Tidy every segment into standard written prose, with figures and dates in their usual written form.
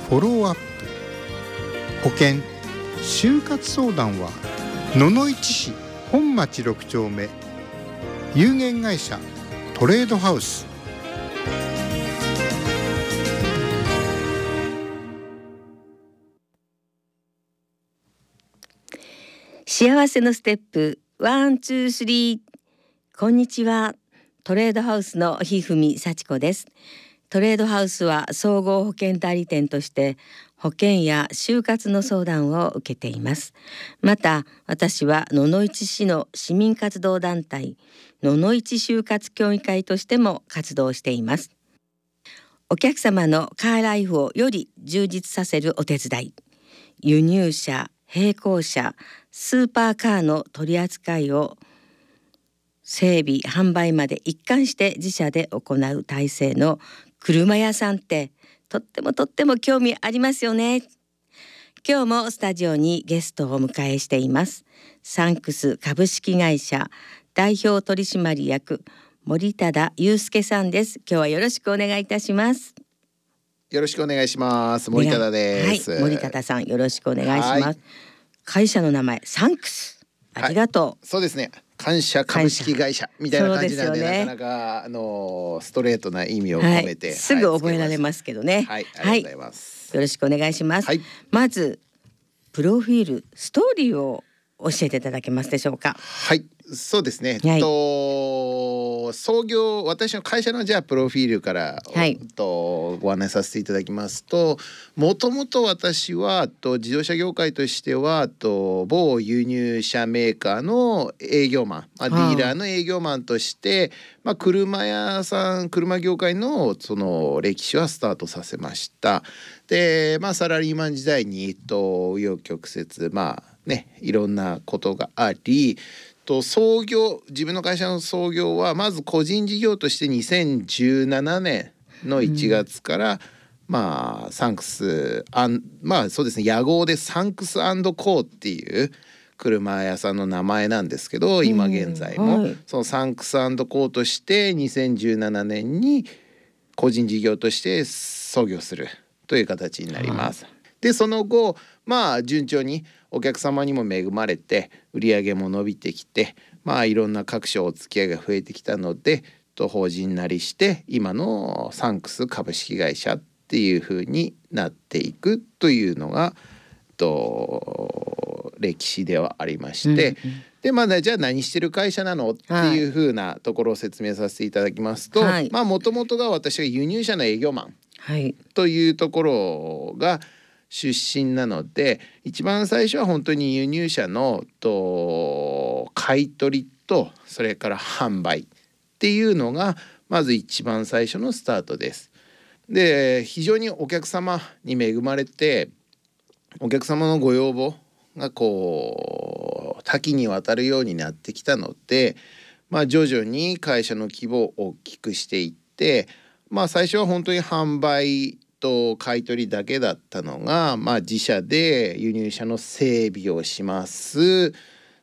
フォローアップ、保険就活相談は野々市市本町6丁目有限会社トレードハウス。 幸せのステップ1、2、3。こんにちは。トレードハウスのひふみさちこです。トレードハウスは総合保険代理店として保険や就活の相談を受けています。また私は野々市市の市民活動団体野々市就活協議会としても活動しています。お客様のカーライフをより充実させるお手伝い、輸入車、並行車、スーパーカーの取り扱いを整備販売まで一貫して自社で行う体制の車屋さんってとっても興味ありますよね。今日もスタジオにゲストをお迎えしています。サンクス株式会社代表取締役森忠祐介さんです。今日はよろしくお願いいたします。 よろしくお願いします。森忠です。 はい、森忠さんよろしくお願いします。会社の名前サンクス、ありがとう。 はい、そうですね。感謝株式会社みたいな感じなんで、なかなかストレートな意味を込めて、 すぐ覚えられますけどね。 はい、ありがとうございます。 よろしくお願いします。まずプロフィール、ストーリーを教えていただけますでしょうか。 はい、そうですね。創業、私の会社のじゃあプロフィールからご案内させていただきますと、もともと私は自動車業界としては某輸入車メーカーの営業マン、ディーラーの営業マンとして、車屋さん、車業界のその歴史はスタートさせました。で、サラリーマン時代に紆余曲折いろんなことがあり、自分の会社の創業はまず個人事業として2017年の1月から、サンクスそうですね、屋号でサンクス&コーっていう車屋さんの名前なんですけど、今現在も、そのサンクス&コーとして2017年に個人事業として創業するという形になります。でその後順調にお客様にも恵まれて売り上げも伸びてきて、いろんな各種お付き合いが増えてきたので法人なりして今のサンクス株式会社っていう風になっていくというのが歴史ではありまして、でじゃあ何してる会社なのっていう風なところを説明させていただきますと、もともとが私が輸入車の営業マンというところが出身なので、一番最初は本当に輸入車の買い取りとそれから販売っていうのがまず一番最初のスタートです。で非常にお客様に恵まれて、お客様のご要望が多岐にわたるようになってきたので、徐々に会社の規模を大きくしていって、最初は本当に販売と買い取りだけだったのが、自社で輸入車の整備をします。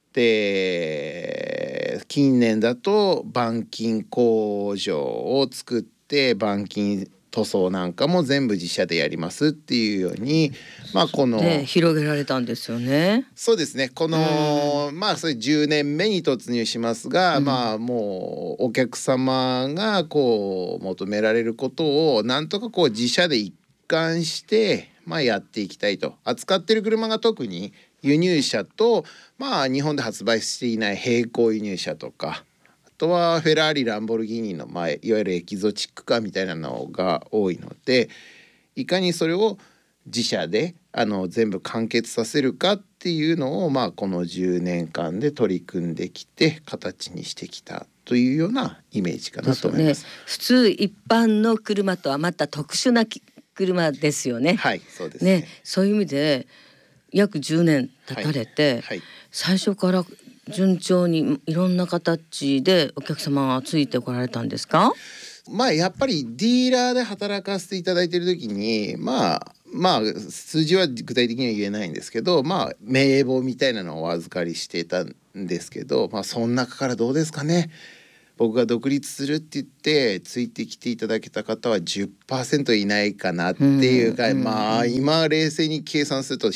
で近年だと板金工場を作って板金塗装なんかも全部自社でやりますっていうように、この広げられたんですよね。 そうですね。このそれ10年目に突入しますが、もうお客様が求められることをなんとか自社で一貫してやっていきたいと。扱ってる車が特に輸入車と日本で発売していない並行輸入車とか、あとはフェラーリ、ランボルギーニのいわゆるエキゾチックカーみたいなのが多いので、いかにそれを自社で全部完結させるかっていうのをこの10年間で取り組んできて形にしてきたというようなイメージかなと思います。 普通一般の車とはまた特殊な車ですよね。 はい、そうですね。 そういう意味で約10年経たれて、最初から順調にいろんな形でお客様がついてこられたんですか？ やっぱりディーラーで働かせていただいている時に数字は具体的には言えないんですけど、名簿みたいなのをお預かりしていたんですけど、その中からどうですかね、 僕が独立するって言ってついてきていただけた方は 10% いないかなっていうか、まあ今冷静に計算すると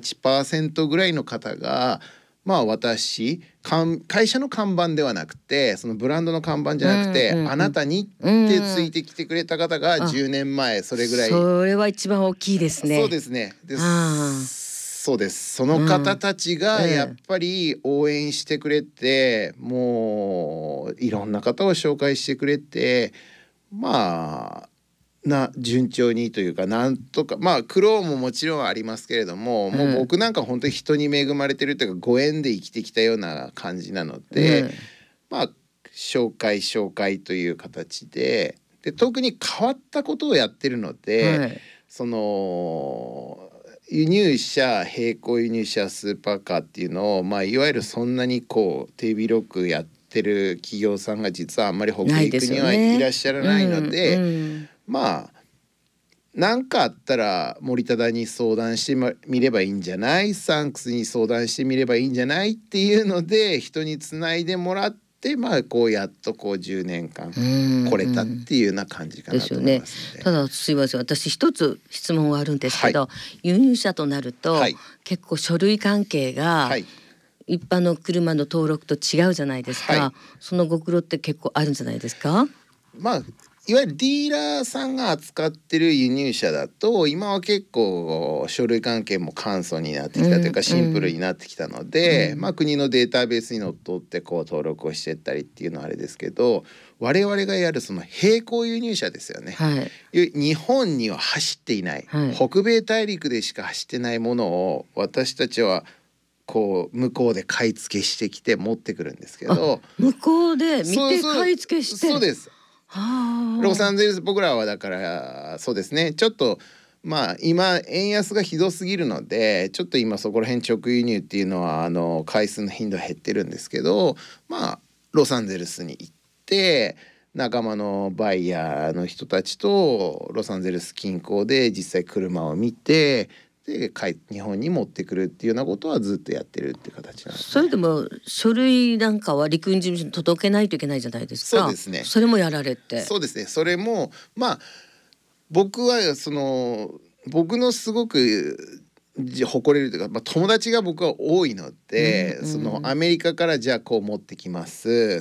7-8% ぐらいの方がまあ会社の看板ではなくてそのブランドの看板じゃなくて、あなたにってついてきてくれた方が10年前それぐらい。 それは一番大きいですね。 そうですね。そうです。その方たちがやっぱり応援してくれて、もういろんな方を紹介してくれて、まあ順調にというかなんとか、まあ苦労ももちろんありますけれども、もう僕なんか本当に人に恵まれてるというかご縁で生きてきたような感じなので、まあ紹介という形で、特に変わったことをやってるので、その輸入車並行輸入車スーパーカーっていうのを、まあいわゆるそんなにこう手広くやってる企業さんが実はあんまり北陸にはいらっしゃらないので、まあ何かあったら森忠に相談してみればいいんじゃない、サンクスに相談してみればいいんじゃないっていうので人につないでもらって、まあこうやっとこう10年間来れたっていうような感じかなと思いますね。 ただすいません、私一つ質問があるんですけど、輸入車となると、結構書類関係が、一般の車の登録と違うじゃないですか、そのご苦労って結構あるんじゃないですか。 まあいわゆるディーラーさんが扱ってる輸入車だと今は結構書類関係も簡素になってきたというかシンプルになってきたので、まあ国のデータベースにのっとってこう登録をしていったりっていうのはあれですけど、我々がやるその並行輸入車ですよね、日本には走っていない、北米大陸でしか走ってないものを私たちはこう向こうで買い付けしてきて持ってくるんですけど、 向こうで見て買い付けして。 そうです。ロサンゼルス僕らはだからそうですね、ちょっとまあ今円安がひどすぎるのでちょっと今そこら辺直輸入っていうのは回数の頻度減ってるんですけど、まあロサンゼルスに行って仲間のバイヤーの人たちとロサンゼルス近郊で実際車を見てで日本に持ってくるっていうようなことはずっとやってるっていう形なんですね。 それでも書類なんかは陸運事務所に届けないといけないじゃないですか。 そうですね。 それもやられて。 そうですね。それもまあ僕は僕のすごく誇れるというか、友達が僕は多いので、アメリカからじゃあこう持ってきます、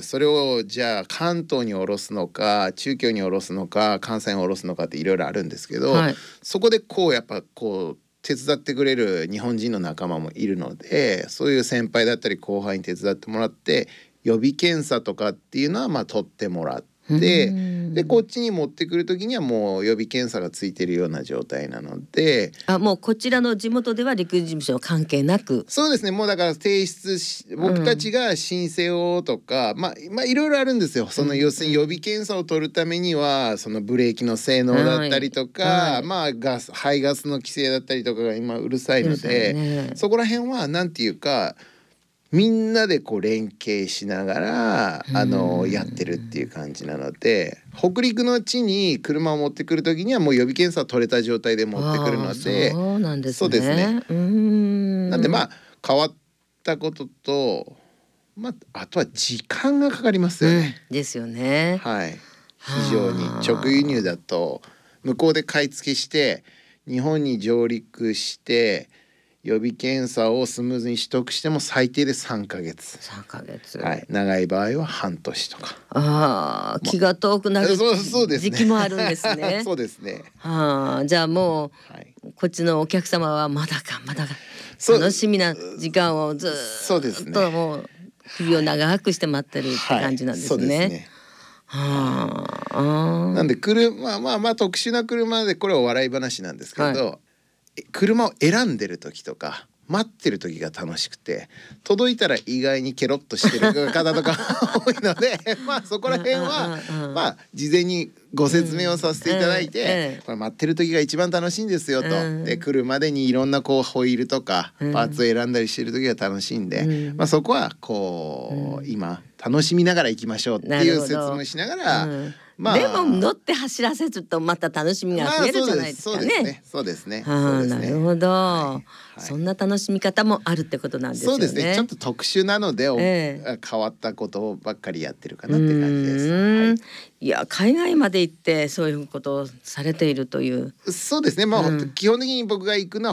それをじゃあ関東に下ろすのか中京に下ろすのか関西に下ろすのかっていろいろあるんですけど、そこでこうやっぱこう手伝ってくれる日本人の仲間もいるので、そういう先輩だったり後輩に手伝ってもらって予備検査とかっていうのはまあ取ってもらってでこっちに持ってくる時にはもう予備検査がついてるような状態なので、 もうこちらの地元では陸運事務所関係なく。 そうですね。もうだから提出僕たちが申請をとか、まあいろいろあるんですよ。要するに予備検査を取るためにはそのブレーキの性能だったりとか、まあ排ガスの規制だったりとかが今うるさいので、そこら辺はなんていうかみんなでこう連携しながらやってるっていう感じなので、北陸の地に車を持ってくる時にはもう予備検査取れた状態で持ってくるので、 そうなんですね。 そうですね。なんでまあ変わったことと、あとは時間がかかりますよね。 ですよね。 はい。非常に直輸入だと向こうで買い付けして日本に上陸して予備検査をスムーズに取得しても最低で3ヶ月。 3ヶ月。 はい。長い場合は半年とか。 気が遠くなる時期もあるんですね。 そうですね。 じゃあもう、こっちのお客様はまだか楽しみな時間をずっともう日々を長くして待ってるって感じなんですね。そうですね。 なんで特殊な車でこれは笑い話なんですけど、車を選んでる時とか待ってる時が楽しくて、届いたら意外にケロッとしてる方とか多いのでそこら辺は事前にご説明をさせていただいて、これ待ってる時が一番楽しいんですよと、で来るまでにいろんなこうホイールとかパーツを選んだりしてる時が楽しいんで、そこはこう、今楽しみながら行きましょうっていう説明しながら、 でも乗って走らせるとまた楽しみが増えるじゃないですかね。 そうですね。 なるほど。そんな楽しみ方もあるってことなんですよね。 そうですね。ちょっと特殊なので、変わったことばっかりやってるかなって感じです。 いや、海外まで行ってそういうことをされているという。 そうですね。基本的に僕が行くのは